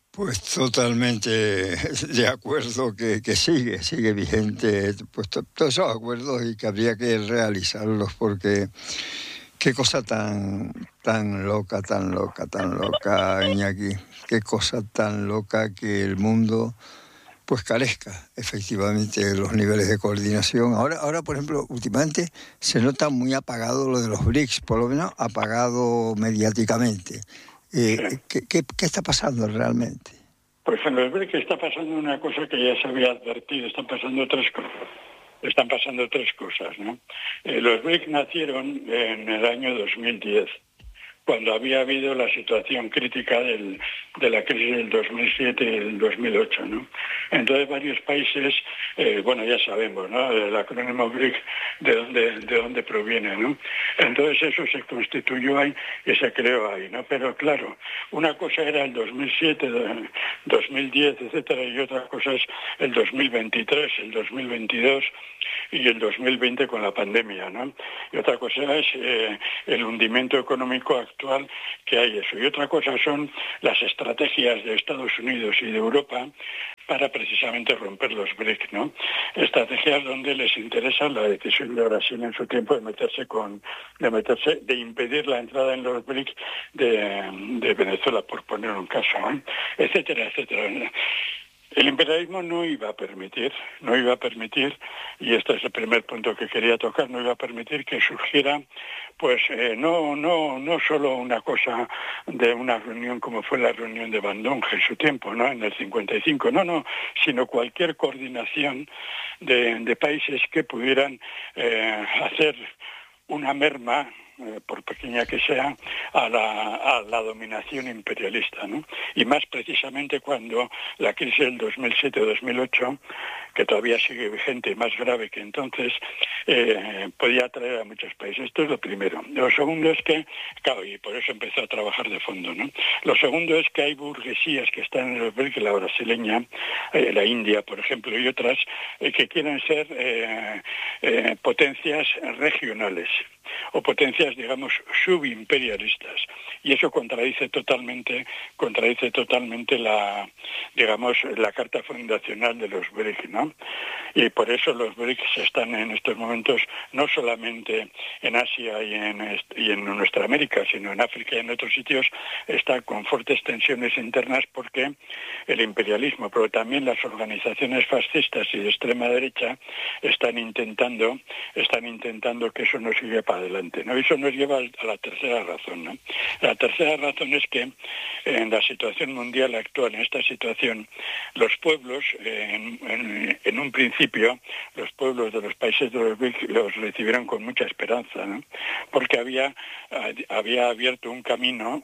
Pues totalmente de acuerdo que sigue vigente pues todos esos acuerdos y que habría que realizarlos porque qué cosa tan loca, Iñaki, qué cosa tan loca que el mundo pues carezca efectivamente de los niveles de coordinación. Ahora, por ejemplo, últimamente se nota muy apagado lo de los BRICS, por lo menos apagado mediáticamente. Sí. ¿Qué está pasando realmente? Pues en los BRICS está pasando una cosa que ya se había advertido, están pasando tres cosas, ¿no? Los BRICS nacieron en el año 2010, cuando había habido la situación crítica de la crisis del 2007 y del 2008, ¿no? Entonces varios países, ya sabemos, ¿no?, el acrónimo BRIC de dónde proviene, ¿no? Entonces eso se constituyó ahí y se creó ahí, ¿no? Pero claro, una cosa era el 2007, 2010, etcétera, y otra cosa es el 2023, el 2022 y el 2020 con la pandemia, ¿no? Y otra cosa es el hundimiento económico actual que hay eso. Y otra cosa son las estrategias de Estados Unidos y de Europa para precisamente romper los BRIC, ¿no? Estrategias donde les interesa la decisión de Brasil en su tiempo de impedir la entrada en los BRIC de Venezuela, por poner un caso, ¿no? Etcétera, etcétera. El imperialismo no iba a permitir, y este es el primer punto que quería tocar, no iba a permitir que surgiera, no solo una cosa de una reunión como fue la reunión de Bandung en su tiempo, ¿no?, en el 55, sino cualquier coordinación de países que pudieran hacer una merma, por pequeña que sea, a la dominación imperialista, ¿no? Y más precisamente cuando la crisis del 2007-2008, que todavía sigue vigente y más grave que entonces, podía atraer a muchos países. Esto es lo primero. Lo segundo es que, claro, y por eso empezó a trabajar de fondo, ¿no? Lo segundo es que hay burguesías que están en el BRIC, la brasileña, la India, por ejemplo, y otras, que quieren ser potencias regionales o potencias, digamos, subimperialistas, y eso contradice totalmente la carta fundacional de los BRIC, ¿no? Y por eso los BRICS están en estos momentos no solamente en Asia y en nuestra América, sino en África y en otros sitios, están con fuertes tensiones internas porque el imperialismo, pero también las organizaciones fascistas y de extrema derecha están intentando que eso no siga para adelante, ¿no? Eso nos lleva a la tercera razón, ¿no? La tercera razón es que en la situación mundial actual, en esta situación, los pueblos, en un principio, los pueblos de los países de los BRIC los recibieron con mucha esperanza, ¿no? Porque había abierto un camino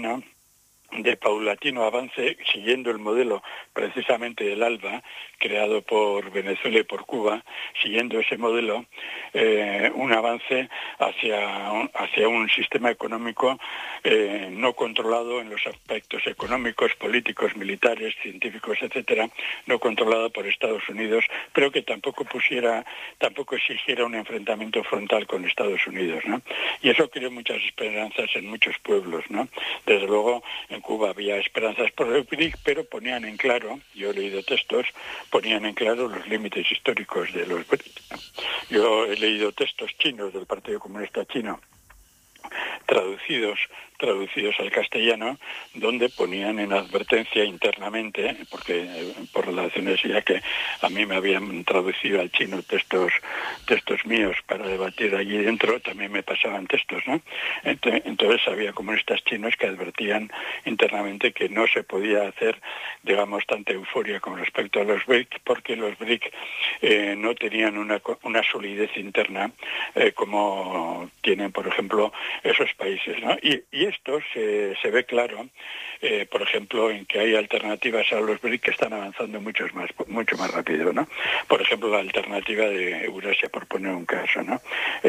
de paulatino avance, siguiendo el modelo precisamente del ALBA, creado por Venezuela y por Cuba, siguiendo ese modelo, un avance hacia un sistema económico no controlado en los aspectos económicos, políticos, militares, científicos, etcétera, no controlado por Estados Unidos, pero que tampoco exigiera un enfrentamiento frontal con Estados Unidos, ¿no? Y eso creó muchas esperanzas en muchos pueblos, ¿no? Desde luego, en Cuba había esperanzas por el BRIC, pero ponían en claro, yo he leído textos, ponían en claro los límites históricos de los BRIC. Yo he leído textos chinos del Partido Comunista Chino, traducidos al castellano, donde ponían en advertencia internamente, porque por relaciones ya que a mí me habían traducido al chino textos míos para debatir allí dentro, también me pasaban textos, ¿no? Entonces había comunistas chinos que advertían internamente que no se podía hacer, digamos, tanta euforia con respecto a los BRIC, porque los BRIC no tenían una solidez interna como tienen, por ejemplo, esos países, ¿no? Y esto se ve claro, por ejemplo, en que hay alternativas a los BRIC que están avanzando mucho más rápido, ¿no? Por ejemplo, la alternativa de Eurasia, por poner un caso, ¿no?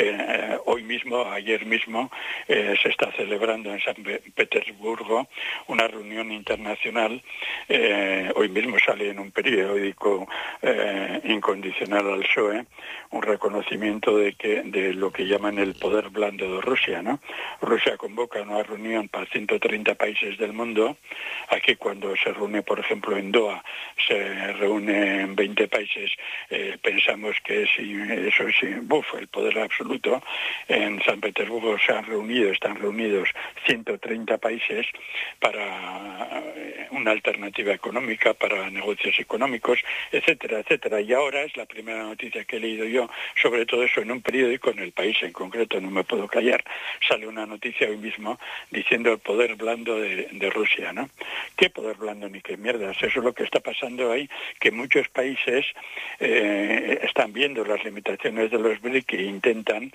Ayer mismo, se está celebrando en San Petersburgo una reunión internacional. Hoy mismo sale en un periódico incondicional al PSOE un reconocimiento de lo que llaman el poder blando de Rusia, ¿no? Rusia convoca una reunión para 130 países del mundo. Aquí cuando se reúne, por ejemplo, en Doha, se reúnen 20 países, pensamos que eso es el poder absoluto. En San Petersburgo están reunidos 130 países para una alternativa económica, para negocios económicos, etcétera, etcétera. Y ahora es la primera noticia que he leído yo sobre todo eso en un periódico, en El País en concreto, no me puedo callar, sale una noticia hoy mismo diciendo el poder blando de Rusia, ¿no? ¿Qué poder blando ni qué mierdas? Eso es lo que está pasando ahí, que muchos países están viendo las limitaciones de los BRIC e intentan,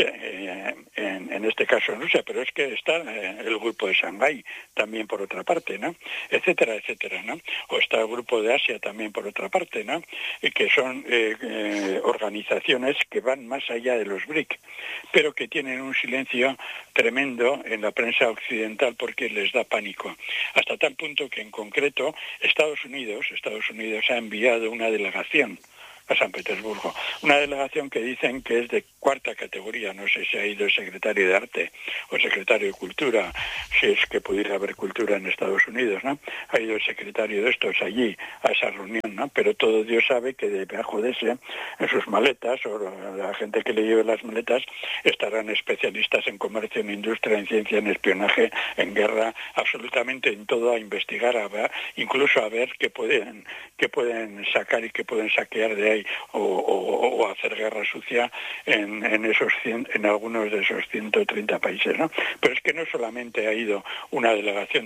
en este caso en Rusia, pero es que está el grupo de Shanghái también por otra parte, ¿no? Etcétera, etcétera, ¿no? O está el grupo de Asia también por otra parte, ¿no? Que son organizaciones que van más allá de los BRIC, pero que tienen un silencio tremendo en la prensa occidental porque les da pánico. Hasta tal punto que en concreto Estados Unidos ha enviado una delegación a San Petersburgo. Una delegación que dicen que es de cuarta categoría, no sé si ha ido el secretario de Arte o el secretario de Cultura, si es que pudiera haber cultura en Estados Unidos, ¿no? Ha ido el secretario de estos allí a esa reunión, ¿no? Pero todo Dios sabe que debajo de ese, en sus maletas, o la gente que le lleve las maletas, estarán especialistas en comercio, en industria, en ciencia, en espionaje, en guerra, absolutamente en todo, a investigar, incluso a ver qué pueden sacar y qué pueden saquear de ahí o hacer guerra sucia en algunos de esos 130 países, ¿no? Pero es que no solamente ha ido una delegación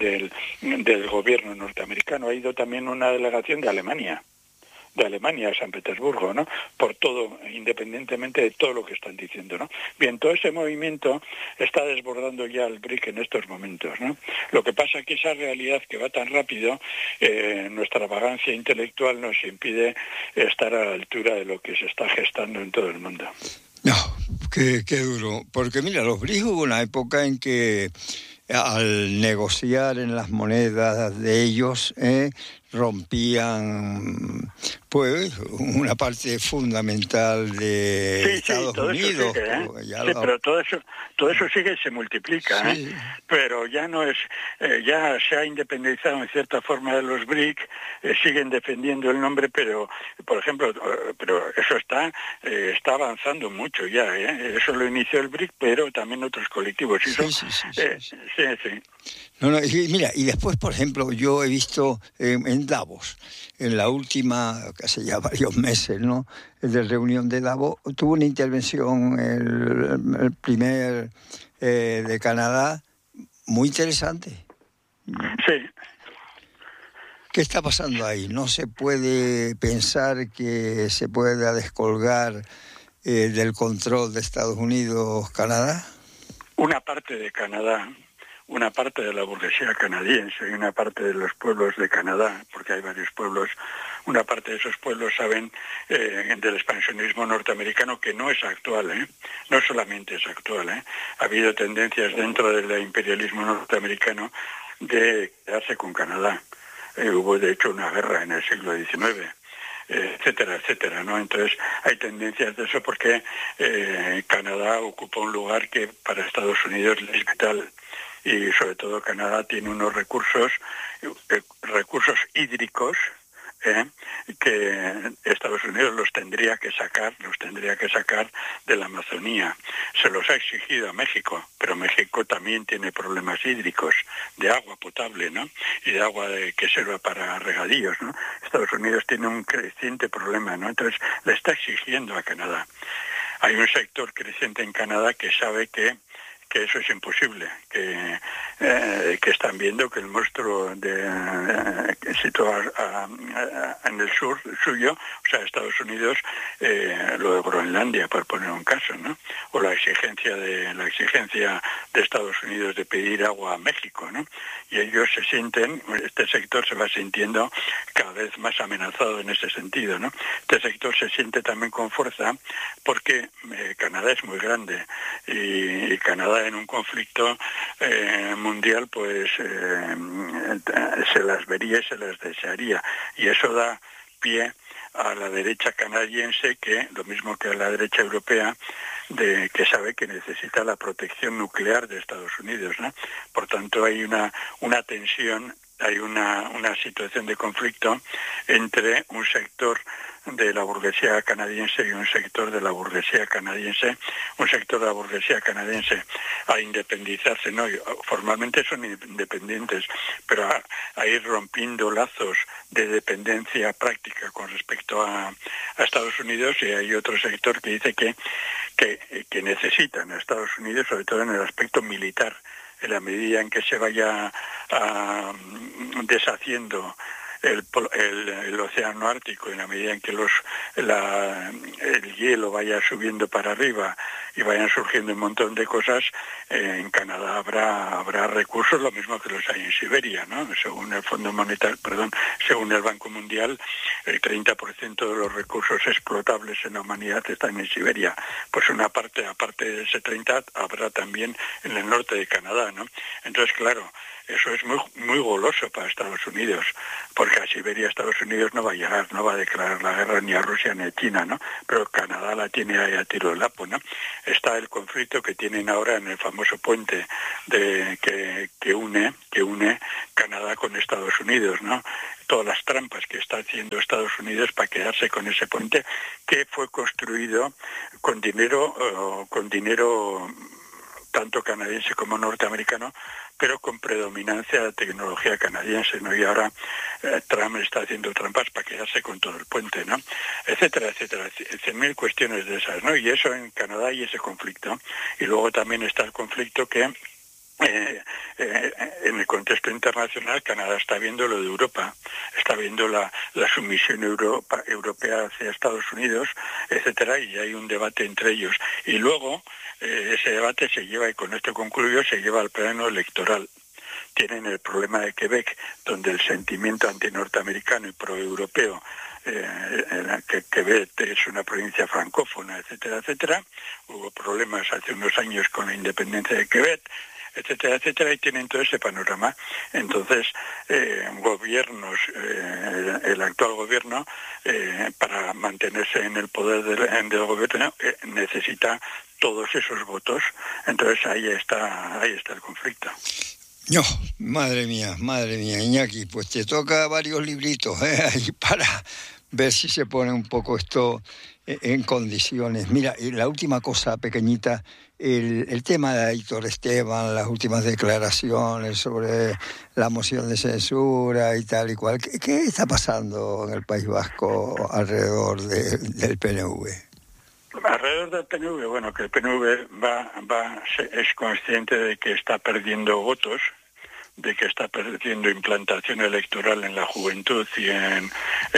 del gobierno norteamericano, ha ido también una delegación de Alemania a San Petersburgo, ¿no? Por todo, independientemente de todo lo que están diciendo, ¿no? Bien, todo ese movimiento está desbordando ya el BRIC en estos momentos, ¿no? Lo que pasa es que esa realidad que va tan rápido, nuestra vagancia intelectual nos impide estar a la altura de lo que se está gestando en todo el mundo. No, qué duro. Porque mira, los BRIC hubo una época en que al negociar en las monedas de ellos, rompían pues una parte fundamental de Estados Unidos. Sigue, pero todo eso sigue y se multiplica, sí. Pero ya no es, ya se ha independizado en cierta forma de los BRIC, siguen defendiendo el nombre, pero por ejemplo, pero eso está avanzando mucho ya, eso lo inició el BRIC, pero también otros colectivos. Sí. No, y mira, y después, por ejemplo, yo he visto en Davos, en la última, hace ya varios meses, ¿no?, de reunión de Davos, tuvo una intervención el primer de Canadá, muy interesante. Sí. ¿Qué está pasando ahí? ¿No se puede pensar que se pueda descolgar del control de Estados Unidos Canadá? Una parte de Canadá, una parte de la burguesía canadiense y una parte de los pueblos de Canadá, porque hay varios pueblos, una parte de esos pueblos saben del expansionismo norteamericano, que no es actual, no solamente es actual, ha habido tendencias dentro del imperialismo norteamericano de quedarse con Canadá. Hubo de hecho una guerra en el siglo XIX. Etcétera, etcétera, ¿no? Entonces hay tendencias de eso porque Canadá ocupa un lugar que para Estados Unidos es vital, y sobre todo Canadá tiene unos recursos hídricos que Estados Unidos los tendría que sacar de la Amazonía. Se los ha exigido a México, pero México también tiene problemas hídricos de agua potable, ¿no? Y de agua que sirva para regadíos, ¿no? Estados Unidos tiene un creciente problema, ¿no? Entonces le está exigiendo a Canadá. Hay un sector creciente en Canadá que sabe que eso es imposible, que están viendo que el monstruo situado en el sur suyo, o sea, Estados Unidos, lo de Groenlandia, por poner un caso, ¿no? O la exigencia de Estados Unidos de pedir agua a México, ¿no? Y ellos este sector se va sintiendo cada vez más amenazado en ese sentido, ¿no? Este sector se siente también con fuerza porque Canadá es muy grande y Canadá en un conflicto mundial pues se las vería y se las desearía, y eso da pie a la derecha canadiense, que lo mismo que a la derecha europea, de que sabe que necesita la protección nuclear de Estados Unidos, ¿no? Por tanto, hay una tensión, hay una situación de conflicto entre un sector de la burguesía canadiense y un sector de la burguesía canadiense, a independizarse, ¿no? Formalmente son independientes, pero a ir rompiendo lazos de dependencia práctica con respecto a Estados Unidos, y hay otro sector que dice que necesitan a Estados Unidos, sobre todo en el aspecto militar, en la medida en que se vaya deshaciendo el océano Ártico, en la medida en que el hielo vaya subiendo para arriba y vayan surgiendo un montón de cosas, en Canadá habrá recursos, lo mismo que los hay en Siberia, ¿no? Según el Banco Mundial, el 30% de los recursos explotables en la humanidad están en Siberia. Pues una parte, aparte de ese 30, habrá también en el norte de Canadá, ¿no? Entonces, claro, eso es muy, muy goloso para Estados Unidos, porque a Siberia Estados Unidos no va a llegar, no va a declarar la guerra ni a Rusia ni a China, ¿no? Pero Canadá la tiene ahí a tiro de lapo, ¿no? Está el conflicto que tienen ahora en el famoso puente que une Canadá con Estados Unidos, ¿no? Todas las trampas que está haciendo Estados Unidos para quedarse con ese puente, que fue construido con dinero tanto canadiense como norteamericano, pero con predominancia de tecnología canadiense, ¿no? Y ahora Trump está haciendo trampas para quedarse con todo el puente, ¿no? Etcétera, etcétera, 100.000 cuestiones de esas, ¿no? Y eso en Canadá hay ese conflicto. Y luego también está el conflicto que en el contexto internacional Canadá está viendo lo de Europa, está viendo la sumisión europea hacia Estados Unidos, etcétera, y hay un debate entre ellos. Y luego ese debate se lleva, y con esto concluyo, se lleva al plano electoral. Tienen el problema de Quebec, donde el sentimiento antinorteamericano y proeuropeo, que Quebec es una provincia francófona, etcétera, etcétera. Hubo problemas hace unos años con la independencia de Quebec, etcétera, etcétera, y tienen todo ese panorama. Entonces, gobiernos, el actual gobierno, para mantenerse en el poder del gobierno, necesita todos esos votos. Entonces ahí está el conflicto. No, madre mía, Iñaki, pues te toca varios libritos ahí para ver si se pone un poco esto en condiciones. Mira, y la última cosa pequeñita, el tema de Aitor Esteban, las últimas declaraciones sobre la moción de censura y tal y cual. ¿Qué está pasando en el País Vasco alrededor del PNV? Alrededor del PNV, bueno, que el PNV es consciente de que está perdiendo votos, de que está perdiendo implantación electoral en la juventud y en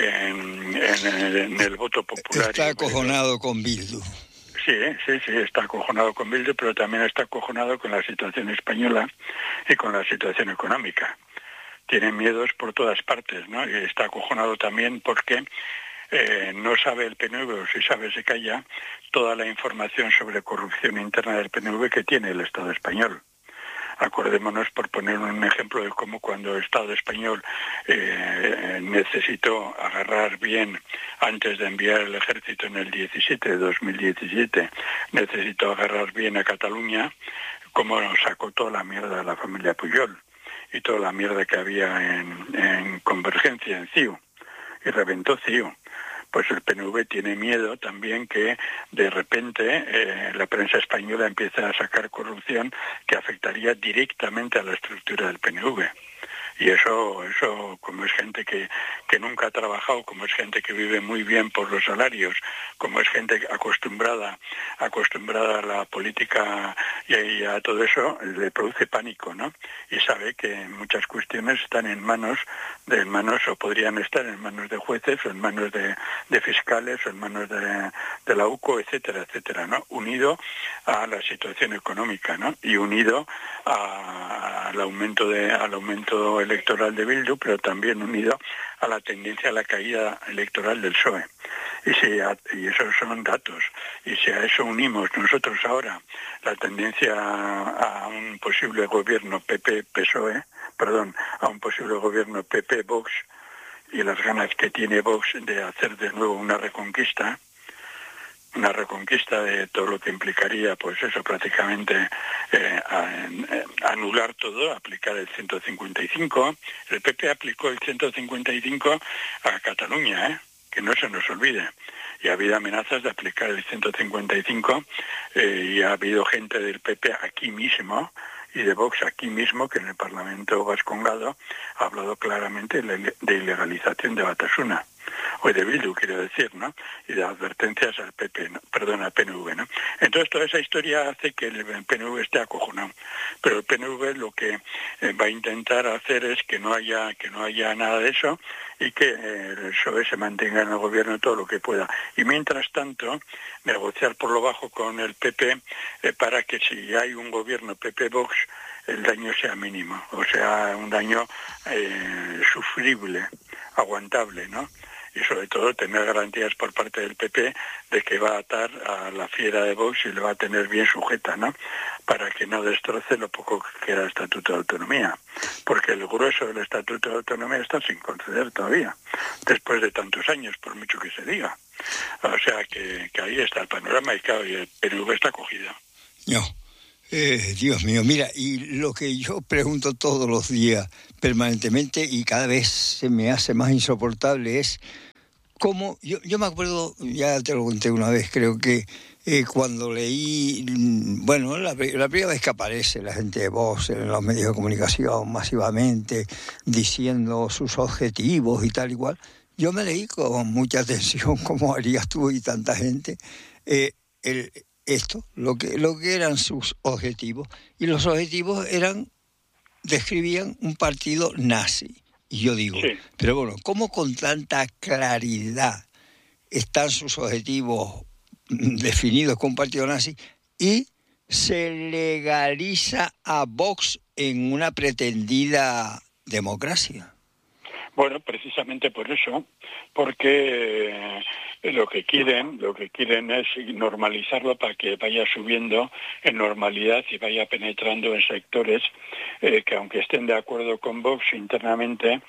el voto popular. Está acojonado con Bildu. Sí, está acojonado con Bildu, pero también está acojonado con la situación española y con la situación económica. Tiene miedos por todas partes, ¿no? Y está acojonado también porque no sabe el PNV, o si sabe se calla, toda la información sobre corrupción interna del PNV que tiene el Estado español. Acordémonos, por poner un ejemplo, de cómo cuando el Estado español necesitó agarrar bien, antes de enviar el ejército en el 2017, necesitó agarrar bien a Cataluña, cómo sacó toda la mierda de la familia Pujol y toda la mierda que había en Convergencia, en CiU, y reventó CiU. Pues el PNV tiene miedo también que de repente la prensa española empiece a sacar corrupción que afectaría directamente a la estructura del PNV. Y eso como es gente que nunca ha trabajado, como es gente que vive muy bien por los salarios, como es gente acostumbrada a la política y a todo eso, le produce pánico, ¿no? Y sabe que muchas cuestiones están en manos o podrían estar en manos de jueces, o en manos de fiscales, o en manos de la UCO, etcétera, etcétera, ¿no? Unido a la situación económica, ¿no? Y unido al aumento electoral de Bildu, pero también unido a la tendencia a la caída electoral del PSOE. Y esos son datos. Y si a eso unimos nosotros ahora la tendencia a un posible gobierno a un posible gobierno PP-Vox, y las ganas que tiene Vox de hacer de nuevo una reconquista, una reconquista de todo lo que implicaría, pues eso, prácticamente anular todo, aplicar el 155. El PP aplicó el 155 a Cataluña, que no se nos olvide. Y ha habido amenazas de aplicar el 155 y ha habido gente del PP aquí mismo y de Vox aquí mismo, que en el Parlamento vascongado ha hablado claramente de ilegalización de Batasuna, o de Bildu, quiero decir, ¿no? Y de advertencias al PP, ¿no? Perdón, al PNV, ¿no? Entonces toda esa historia hace que el PNV esté acojonado. Pero el PNV lo que va a intentar hacer es que no haya nada de eso y que el PSOE se mantenga en el gobierno todo lo que pueda. Y mientras tanto, negociar por lo bajo con el PP para que si hay un gobierno PP-Vox, el daño sea mínimo, o sea, un daño sufrible, aguantable, ¿no? Y sobre todo tener garantías por parte del PP de que va a atar a la fiera de Vox y le va a tener bien sujeta, ¿no? Para que no destroce lo poco que queda el Estatuto de Autonomía. Porque el grueso del Estatuto de Autonomía está sin conceder todavía, después de tantos años, por mucho que se diga. O sea que ahí está el panorama y claro, y el PNV está cogido. No. Dios mío, mira, y lo que yo pregunto todos los días, permanentemente, y cada vez se me hace más insoportable, es cómo, yo me acuerdo, ya te lo conté una vez, creo que cuando leí, bueno, la primera vez que aparece la gente de Vox en los medios de comunicación masivamente, diciendo sus objetivos y tal y cual, yo me leí con mucha atención, como harías tú y tanta gente, lo que eran sus objetivos. Y los objetivos describían un partido nazi. Y yo digo, sí. Pero bueno, ¿cómo con tanta claridad están sus objetivos definidos con un partido nazi y se legaliza a Vox en una pretendida democracia? Bueno, precisamente por eso, porque lo que quieren es normalizarlo para que vaya subiendo en normalidad y vaya penetrando en sectores que aunque estén de acuerdo con Vox internamente,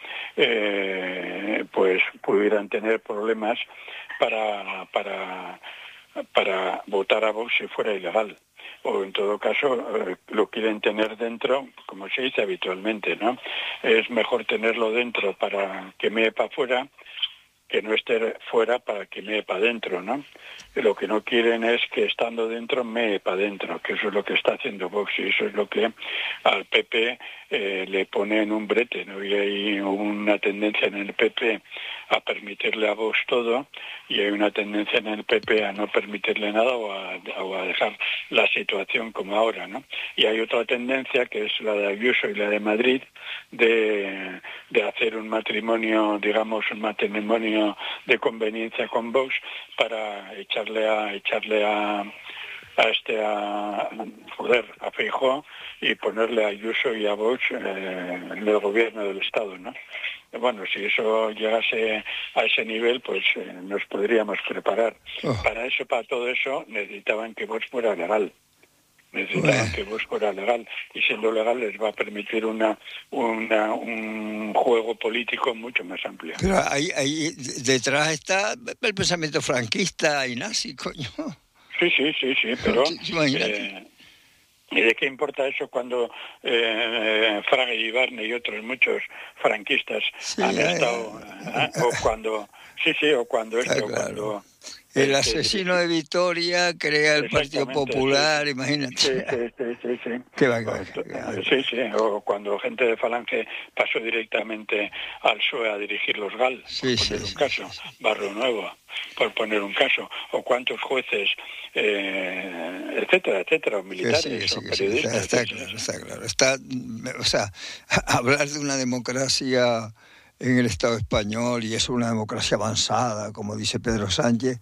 pues pudieran tener problemas para votar a Vox si fuera ilegal. O en todo caso lo quieren tener dentro, como se dice habitualmente, ¿no? Es mejor tenerlo dentro para que mee para afuera que no esté fuera para que mee para adentro, ¿no? Lo que no quieren es que estando dentro mee para adentro, que eso es lo que está haciendo Vox y eso es lo que al PP le pone en un brete, ¿no? Y hay una tendencia en el PP a permitirle a Vox todo y hay una tendencia en el PP a no permitirle nada o a dejar la situación como ahora, ¿no? Y hay otra tendencia que es la de Ayuso y la de Madrid de hacer un matrimonio, digamos, un matrimonio de conveniencia con Vox para echarle a Feijóo y ponerle a Ayuso y a Vox en el gobierno del Estado, ¿no? Bueno, si eso llegase a ese nivel, pues nos podríamos preparar. Para todo eso, necesitaban que Vox fuera legal. Que Vox fuera legal. Y siendo legal les va a permitir un juego político mucho más amplio. Pero ahí detrás está el pensamiento franquista y nazi, coño. Sí, pero... ¿Y de qué importa eso cuando Fraga y Barney y otros muchos franquistas han estado... o cuando... o cuando... El asesino de Vitoria crea el Partido Popular, sí. Imagínate. Sí. Qué Sí, o cuando gente de Falange pasó directamente al PSOE a dirigir los GAL, por poner un caso, Barrio Nuevo, por poner un caso, o cuántos jueces, etcétera, o militares, o periodistas. Está claro. Hablar de una democracia en el Estado español, y es una democracia avanzada, como dice Pedro Sánchez,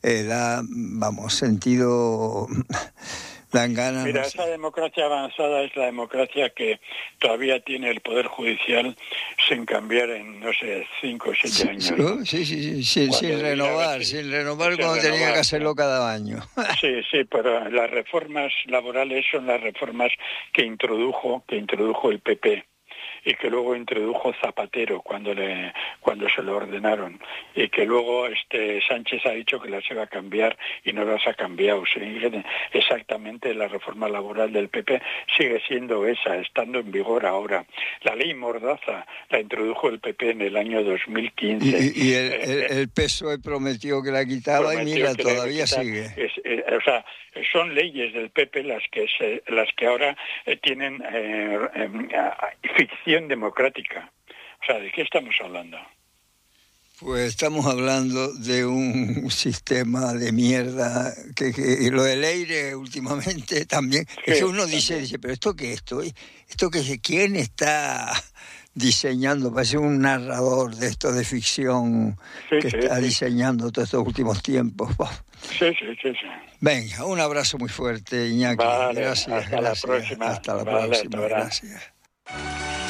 dan ganas... Mira, esa democracia avanzada es la democracia que todavía tiene el Poder Judicial sin cambiar en, 5 o 7 años. ¿No? Sí, sin renovar cuando tenía que hacerlo cada año. Sí, pero las reformas laborales son las reformas que introdujo el PP. y que luego introdujo Zapatero cuando se lo ordenaron, y que luego Sánchez ha dicho que las iba a cambiar y no las ha cambiado. Exactamente, la reforma laboral del PP sigue siendo esa, estando en vigor ahora. La ley Mordaza la introdujo el PP en el año 2015. Y el PSOE prometió que la quitaba y mira, todavía sigue. O sea, son leyes del PP las que ahora tienen ficción democrática. O sea, ¿de qué estamos hablando? Pues estamos hablando de un sistema de mierda que lo del aire últimamente también. Sí, es que uno dice, pero ¿esto qué es? ¿Esto qué es? ¿Quién está diseñando? Parece un narrador de esto de ficción está diseñando todos estos últimos tiempos. Sí. Venga, un abrazo muy fuerte, Iñaki. Vale, gracias. La próxima. Hasta la próxima. Gracias.